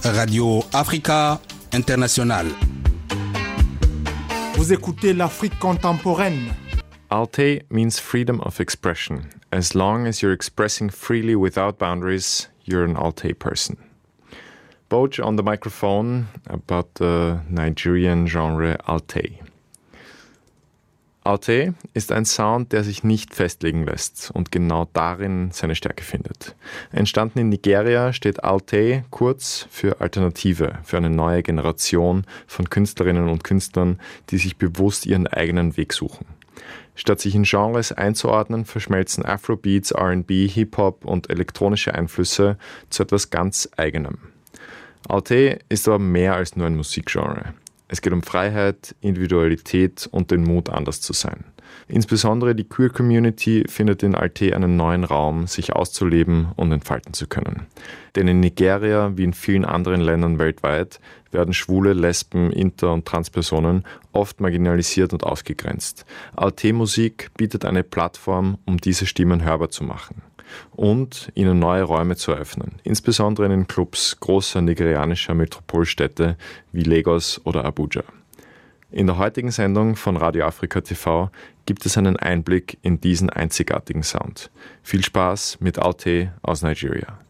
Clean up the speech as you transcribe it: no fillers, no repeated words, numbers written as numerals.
Radio Africa International. Vous écoutez l'Afrique contemporaine. Alte means freedom of expression. As long as you're expressing freely without boundaries, you're an Alte person. Boach on the microphone about the Nigerian genre Alte. Alte ist ein Sound, der sich nicht festlegen lässt und genau darin seine Stärke findet. Entstanden in Nigeria steht Alte kurz für Alternative, für eine neue Generation von Künstlerinnen und Künstlern, die sich bewusst ihren eigenen Weg suchen. Statt sich in Genres einzuordnen, verschmelzen Afrobeats, R&B, Hip-Hop und elektronische Einflüsse zu etwas ganz Eigenem. Alte ist aber mehr als nur ein Musikgenre. Es geht um Freiheit, Individualität und den Mut, anders zu sein. Insbesondere die Queer-Community findet in Alte einen neuen Raum, sich auszuleben und entfalten zu können. Denn in Nigeria, wie in vielen anderen Ländern weltweit, werden Schwule, Lesben, Inter- und Transpersonen oft marginalisiert und ausgegrenzt. Alte-Musik bietet eine Plattform, um diese Stimmen hörbar zu machen und ihnen neue Räume zu eröffnen, insbesondere in den Clubs großer nigerianischer Metropolstädte wie Lagos oder Abuja. In der heutigen Sendung von Radio Africa TV gibt es einen Einblick in diesen einzigartigen Sound. Viel Spaß mit Alte aus Nigeria.